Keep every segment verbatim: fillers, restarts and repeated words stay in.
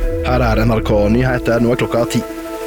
Her er N R K Nyheter, nå er klokka ti.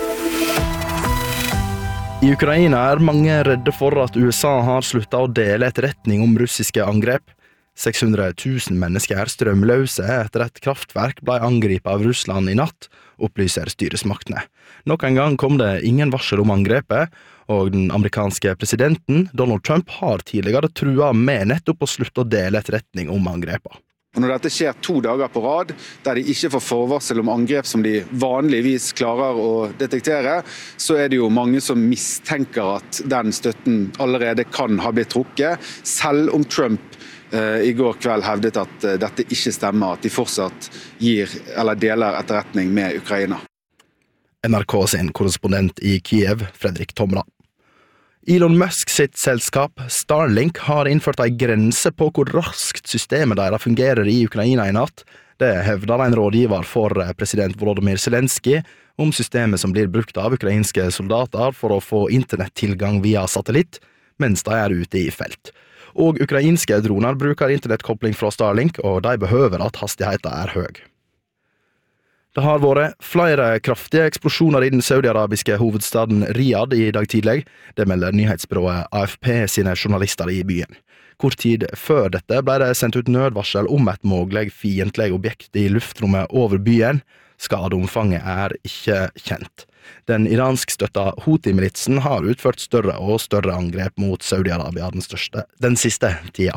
I Ukraina er mange redde for at U S A har sluttet å dele etterretning om russiske angrep. seks hundre tusen mennesker er strømløse etter et kraftverk ble angrepet av Russland i natt, opplyser styresmaktene. Nok en gang kom det ingen varsel om angrepet, og den amerikanske presidenten, Donald Trump, har tidligere truet med nettopp å slutte å dele etterretning om angrepet. Og når dette skjer to dager på rad, der de ikke får forvarsel om angrep som de vanligvis klarer å detektere, så er det jo mange som mistenker at den støtten allerede kan ha blitt trukket, selv om Trump eh, i går kveld hevdet at eh, dette ikke stemmer, at de fortsatt gir eller deler etterretning med Ukraina. N R K sin korrespondent i Kiev, Fredrik Tomra. Elon Musk sitt selskap Starlink har innført en grense på hvor raskt systemet deres fungerer i Ukraina i natt. Det hevder en rådgiver for president Volodymyr Zelensky om systemet som blir brukt av ukrainske soldater for å få internettilgang via satellitt, mens de er ute i felt. Og ukrainske droner bruker internettkobling fra Starlink, og de behøver at hastigheten er høy. Det har vært flere kraftige eksplosjoner i den saudi-arabiske hovedstaden Riyadh i dag tidlig. Det melder nyhetsbyrået A F P sine journalister i byen. Kort tid før dette ble det sendt ut nødvarsel om et mulig fiendtlig objekt i luftrommet over byen. Skadeomfanget er ikke kjent. Den iransk-støtta Houthi-militsen har utført større og større angrep mot Saudi-Arabia den, største, den siste tida.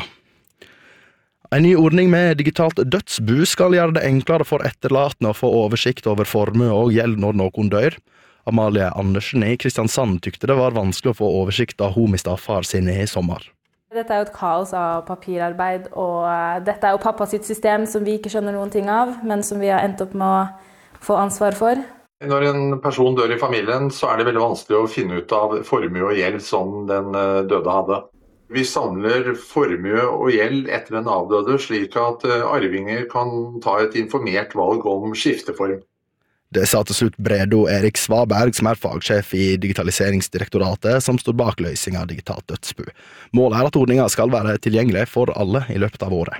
En ny ordning med digitalt dødsbu skal gjøre det enklere for etterlatne å få oversikt over formue og gjeld når noen dør. Amalie Andersen i Kristiansand tykte det var vanskelig å få oversikt av hun mistet far sin i sommer. Dette er jo et kaos av papirarbeid, og dette er jo pappa sitt system som vi ikke skjønner noen ting av, men som vi har endt opp med å få ansvar for. Når en person dør i familien, så er det veldig vanskelig å finne ut av formue og gjeld som den døde hadde. Vi samler formue og gjeld etter den avdøde, slik at arvinger kan ta et informert valg om skifteform. Det sa til slutt Bredo Erik Svaberg, som er fagsjef i Digitaliseringsdirektoratet, som står bak løsningen av digitalt dødsbu. Målet er at ordningen skal være tilgjengelig for alle i løpet av året.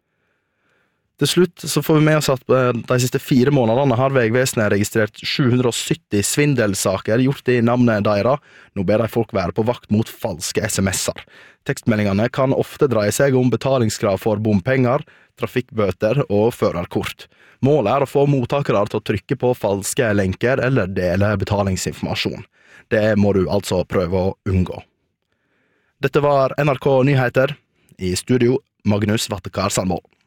Til slutt så får vi med oss at de siste fire månedene har Vegvesenet registrert sju hundre og sytti svindelsaker gjort i navnet deres. Nå ber de folk være på vakt mot falske S M S-er. Tekstmeldingene kan ofte dreie seg om betalingskrav for bompenger, trafikkbøter og førerkort. Målet er å få mottakere til å trykke på falske lenker eller dele betalingsinformasjon. Det må du altså prøve å unngå. Dette var N R K Nyheter. I studio, Magnus Vattekar Sandmål.